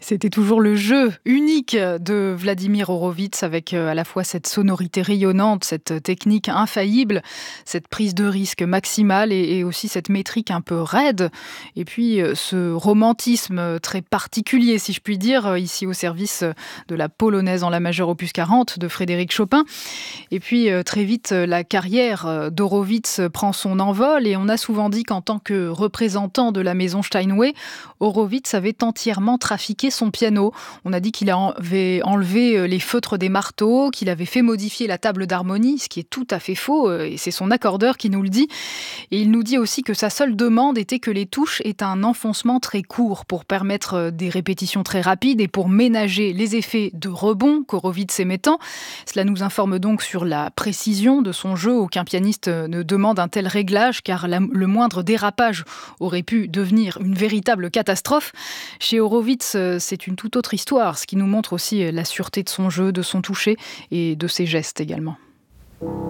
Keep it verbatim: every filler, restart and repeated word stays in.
C'était toujours le jeu unique de Vladimir Horowitz avec à la fois cette sonorité rayonnante, cette technique infaillible, cette prise de risque maximale et, et aussi cette métrique un peu raide. Et puis ce romantisme très particulier, si je puis dire, ici au service de la polonaise en la majeure opus quarante de Frédéric Chopin. Et puis très vite, la carrière d'Horowitz prend son envol et on a souvent dit qu'en tant que représentant de la maison Steinway, Horowitz avait entièrement trafiqué son piano. On a dit qu'il avait enlevé les feutres des marteaux, qu'il avait fait modifier la table d'harmonie, ce qui est tout à fait faux, et c'est son accordeur qui nous le dit. Et il nous dit aussi que sa seule demande était que les touches aient un enfoncement très court pour permettre des répétitions très rapides et pour ménager les effets de rebond qu'Horowitz aimait tant. Cela nous informe donc sur la précision de son jeu. Aucun pianiste ne demande un tel réglage car la, le moindre dérapage aurait pu devenir une véritable catastrophe. Chez Horowitz, c'est une toute autre histoire, ce qui nous montre aussi la sûreté de son jeu, de son toucher et de ses gestes également.